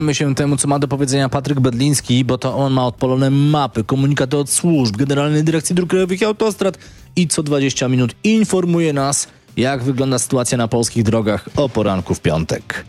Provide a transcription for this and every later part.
My się temu, co ma do powiedzenia Patryk Bedliński, bo to on ma odpalone mapy, komunikaty od służb, Generalnej Dyrekcji Dróg Krajowych i Autostrad i co 20 minut informuje nas, jak wygląda sytuacja na polskich drogach o poranku w piątek.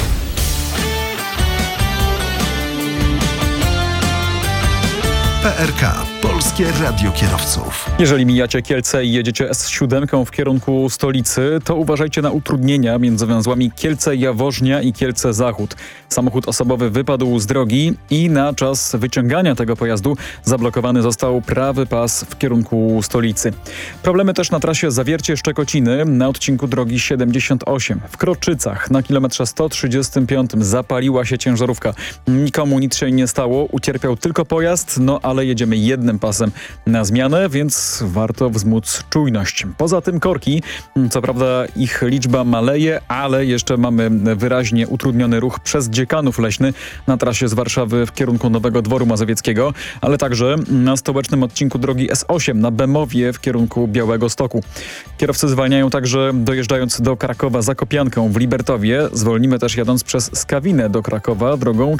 PRK. Polskie Radio Kierowców. Jeżeli mijacie Kielce i jedziecie S7 w kierunku stolicy, to uważajcie na utrudnienia między węzłami Kielce-Jaworznia i Kielce-Zachód. Samochód osobowy wypadł z drogi i na czas wyciągania tego pojazdu zablokowany został prawy pas w kierunku stolicy. Problemy też na trasie Zawiercie-Szczekociny na odcinku drogi 78. W Kroczycach na kilometrze 135 zapaliła się ciężarówka. Nikomu nic się nie stało, ucierpiał tylko pojazd, ale jedziemy jednym pasem na zmianę, więc warto wzmóc czujność. Poza tym korki, co prawda ich liczba maleje, ale jeszcze mamy wyraźnie utrudniony ruch przez Dziekanów Leśny na trasie z Warszawy w kierunku Nowego Dworu Mazowieckiego, ale także na stołecznym odcinku drogi S8 na Bemowie w kierunku Białegostoku. Kierowcy zwalniają także dojeżdżając do Krakowa Zakopianką w Libertowie. Zwolnimy też jadąc przez Skawinę do Krakowa drogą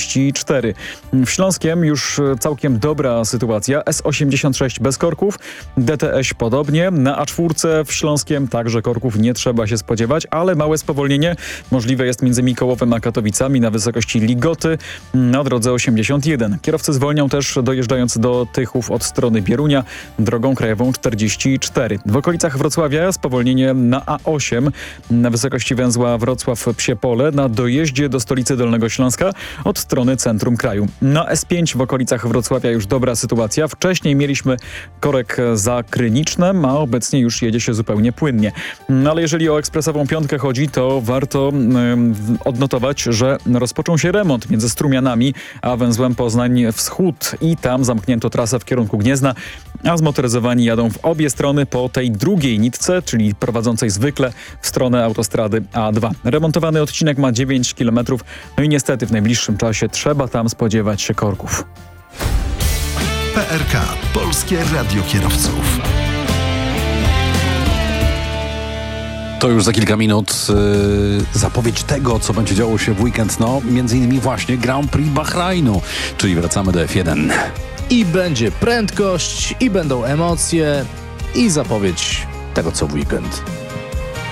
44. W Śląskiem już całkiem dobra sytuacja. S86 bez korków, DTS podobnie. Na A4 w Śląskiem także korków nie trzeba się spodziewać, ale małe spowolnienie możliwe jest między Mikołowem a Katowicami na wysokości Ligoty na drodze 81. Kierowcy zwolnią też dojeżdżając do Tychów od strony Bierunia drogą krajową 44. W okolicach Wrocławia spowolnienie na A8 na wysokości węzła Wrocław-Psie Pole na dojeździe do stolicy Dolnego Śląska od strony centrum kraju. Na S5 w okolicach Wrocławia już dobra sytuacja. Wcześniej mieliśmy korek za Krynicznem, a obecnie już jedzie się zupełnie płynnie. Ale jeżeli o ekspresową piątkę chodzi, to warto odnotować, że rozpoczął się remont między Strumianami a węzłem Poznań Wschód i tam zamknięto trasę w kierunku Gniezna, a zmotoryzowani jadą w obie strony po tej drugiej nitce, czyli prowadzącej zwykle w stronę autostrady A2. Remontowany odcinek ma 9 km, i niestety w najbliższym czasie trzeba tam spodziewać się korków. PRK. Polskie Radio Kierowców. To już za kilka minut zapowiedź tego, co będzie działo się w weekend. Między innymi właśnie Grand Prix Bahrajnu, czyli wracamy do F1. I będzie prędkość, i będą emocje, i zapowiedź tego, co w weekend.